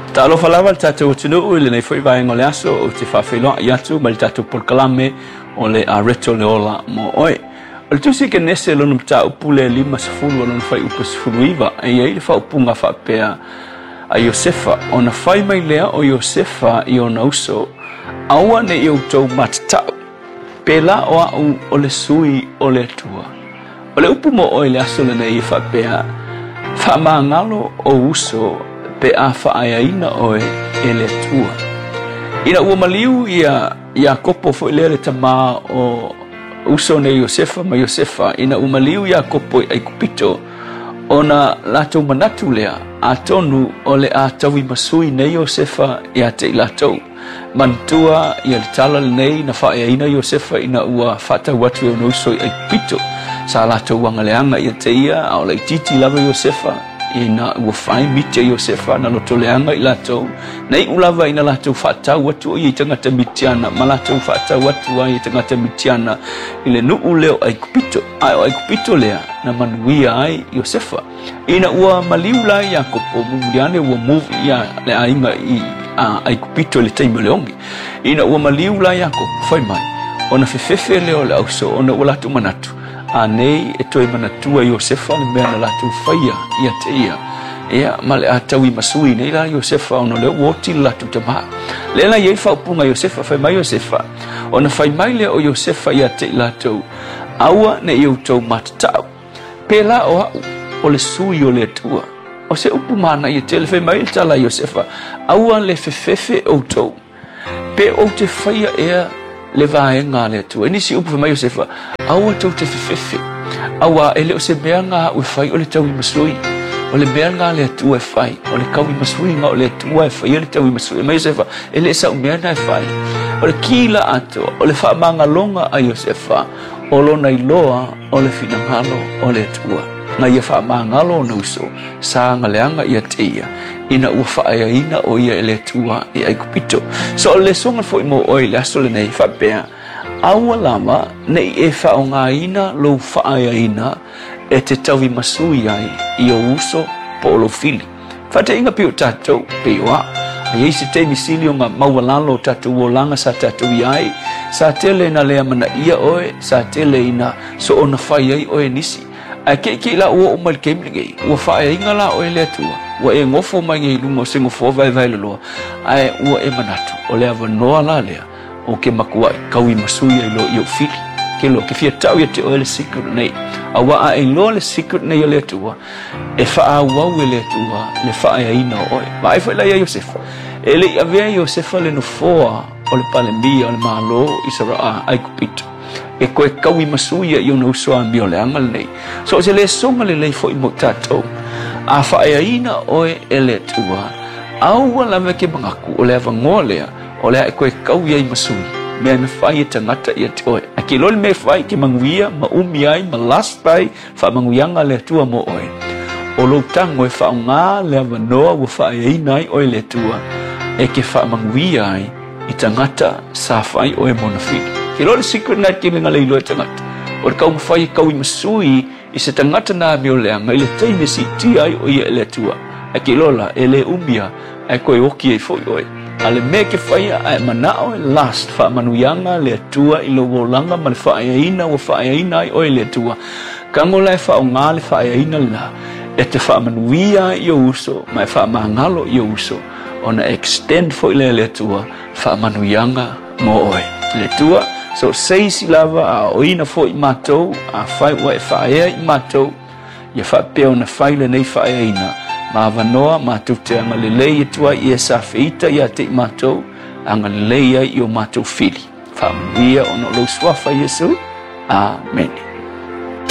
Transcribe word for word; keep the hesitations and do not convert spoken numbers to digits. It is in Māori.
Talo falava tatou tunu ile nei foi vai ngole aso o te fafelo yatu mal tatou por kalame o le a reto le ola mo oi. O tu si ke nese lo num ta upule lima sefulu lo fai upu sefulu iva e ai le fa upunga fa pea a Yosefa ona fai mai lea o Yosefa i ona uso aua ne i utou matata pela o au o le sui o le tua. O le upu mo oi le aso le nei fa pea fa maangalo o uso pe a whaaina oe e le tua. Ina ua maliu ia, ia kopo fo ile le tama o uso ne Yosefa ma Yosefa. Ina ua maliu ia kopo ai kupito ona lato manatu lea a tonu o le a tawi masui ne Yosefa ia te lato. Mantua ia le tala le nei na whaaina Yosefa ina ua whata watu e uso ai kupito. Sa lato wangaleanga ia te ia au le titi lava Yosefa. Ina ua fai mite Yosefa na loto leanga i latou. Nei ulava ina latou whaatau watu i tangata mitiana. Ma latou whaatau watu ai tangata mitiana. Ile nuu leo ai kupito. Ai ai kupito lea na manuia ai Yosefa. Ina ua maliula i Yakopo. Mumuliane ua move ia le ainga i uh, ai kupito le taima leongi. Ina ua maliula i Yakopo. Fai mai. Ona fefefe leo le auso. Ona ua latu manatu. Anei e toi manatua Yosefa le mea na latu whaia ia te ia. Ea male a tawi masui nei la Yosefa ono leo woti latu tamaha. Lela iei whaupunga Yosefa whai mai Yosefa. Ona whai mai lea o Yosefa ia te latu. Aua ne iu tau matatau. Pela o au o le sui o le tua. O se upu mana ia te le whai mai tala Yosefa. Aua le fefefe o tau. Pe o te whaia ea le vaenga le tu. Ini si upu mai Yosefa. Aua tau te fefefe. Aua ele o se mea ngā ue whai o le tawi masui. O le mea ngā le tu e whai. O le kawi masui ngā o le tu e whai o le tawi masui. Mai Yosefa, ele sa umea na e whai. O le kila ato, o le whaamanga longa a Yosefa. O lo na iloa o le finangalo o le tua. Nga ia whaamanga lo na uso. Sa ngaleanga ia te ia. Ina ua whaaya ina o ia ele tua i ai kupito. So le songa fo imo oi le aso le nei whapea. Aua lama nei e whao ngā ina lo whaaya ina e te tawi masui ai i o uso po lo fili. Whate inga pio tatou pio a. A iei se te misili o ngā maualalo tatou o langa sa tatou i ai. Sa tele na lea mana ia oe, sa tele ina so ona whai ai oe nisi. A ke ke la ua o mal kemlingei, ua whaaya inga la oe lea tua. Ua e ngofo mai ngei lungo se ngofo vai vai laloa. Ai ua e manatu, o lea vanoa la lea. O ke makua kawi masui ai lo i o fili. Ke lo, ke fia tau ia te o le secret nei. A wa a e lo le secret nei o le tua. E wha wau e le tua, le wha a ina o oe. Ma e whaila ia Yosefa. E le ia vea Yosefa le no foa o le palemia o le malo i saraa ai kupito. E koe kawi masui ai o na usoa mi o le angal nei. So se le songa le lei fo i mo tatou. A wha a ina oe e le tua. Aua lame ke mangaku o le avangoa lea. O lea e koe kawi ai masui. Mea na whai e tangata i ate oe. A ke lole me whai ke manguia, ma umi ai, ma lastai, wha manguianga lea tua mo oe. O lo tango e wha ngā lea wanoa wa whai e inai oe lea tua. E ke wha manguia ai, i tangata sa whai oe mona whiki. Ke lole secret ngai ke lenga leilo e tangata. O le kau mwhai e kawi masui, i se tangata nā meo leanga, i le teime si ti ai oe e lea tua. A ke lola, e le umia, e koe oki e fwoi oe. Ale me ke whaia ai manao e last wha manuyanga le tua i lo wolanga ma le whaia ina o whaia ina i oe le tua. Kango lai wha o ngā le whaia ina la e te wha manuia i o uso ma e wha mahangalo i o uso o na extend fo i le le tua wha manuyanga mo oe. Le tua so seisi lava a oina fo i matou a whai wa e whaia i matou ia wha peo na whaile nei whaia ina. Ma vanoa ma tute anga lelei e tua i e sa feita i a te matou anga lelei i o matou fili. Wha manuia o no lo swafa Yesu. Amen.